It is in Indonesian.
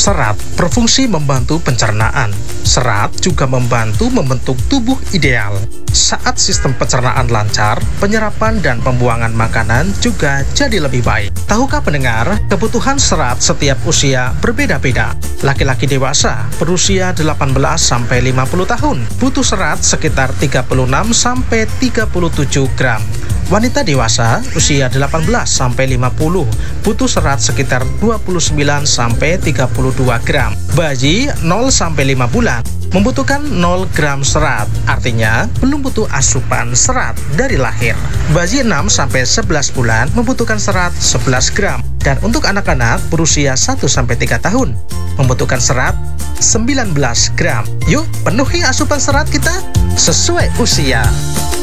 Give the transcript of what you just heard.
Serat berfungsi membantu pencernaan. Serat juga membantu membentuk tubuh ideal. Saat sistem pencernaan lancar, penyerapan dan pembuangan makanan juga jadi lebih baik. Tahukah pendengar, kebutuhan serat setiap usia berbeda-beda. Laki-laki dewasa berusia 18-50 tahun butuh serat sekitar 36-37 gram. Wanita dewasa usia 18-50 butuh serat sekitar 29-32 gram. Bayi 0-5 bulan membutuhkan 0 gram serat, artinya belum butuh asupan serat dari lahir. Bayi 6-11 bulan membutuhkan serat 11 gram. Dan untuk anak-anak berusia 1-3 tahun membutuhkan serat 19 gram. Yuk, penuhi asupan serat kita sesuai usia.